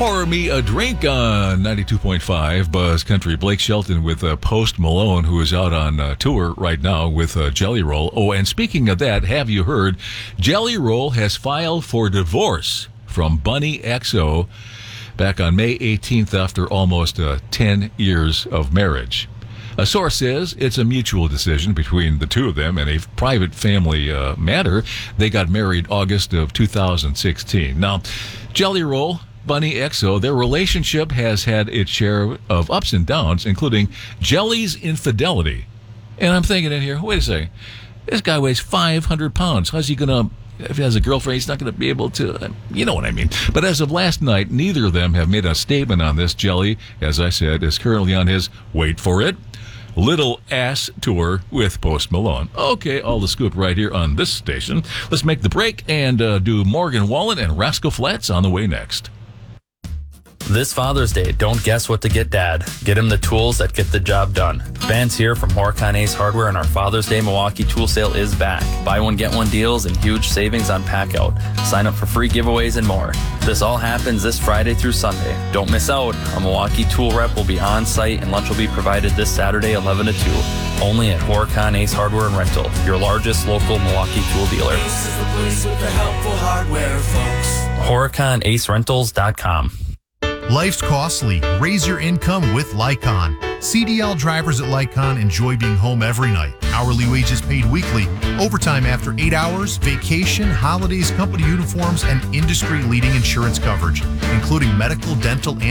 Pour Me a Drink on 92.5 Buzz Country. Blake Shelton with Post Malone, who is out on tour right now with Jelly Roll. Oh, and speaking of that, have you heard? Jelly Roll has filed for divorce from Bunny XO back on May 18th after almost 10 years of marriage. A source says it's a mutual decision between the two of them and a private family matter. They got married August of 2016. Now, Jelly Roll, Bunny XO, their relationship has had its share of ups and downs, including Jelly's infidelity. And I'm thinking in here, wait a second, this guy weighs 500 pounds. How's he going to, if he has a girlfriend, he's not going to be able to, you know what I mean. But as of last night, neither of them have made a statement on this. Jelly, as I said, is currently on his, wait for it, Little Ass tour with Post Malone. Okay, all the scoop right here on this station. Let's make the break and do Morgan Wallen and Rascal Flatts on the way next. This Father's Day, don't guess what to get Dad. Get him the tools that get the job done. Vance here from Horicon Ace Hardware, and our Father's Day Milwaukee tool sale is back. Buy one, get one deals and huge savings on pack-out. Sign up for free giveaways and more. This all happens this Friday through Sunday. Don't miss out. A Milwaukee tool rep will be on site, and lunch will be provided this Saturday, 11 to 2. Only at Horicon Ace Hardware and Rental, your largest local Milwaukee tool dealer. Ace is the place with the helpful hardware, folks. HoriconAceRentals.com. Life's costly. Raise your income with Lycon. CDL drivers at Lycon enjoy being home every night. Hourly wages paid weekly, overtime after 8 hours, vacation, holidays, company uniforms, and industry-leading insurance coverage, including medical, dental, and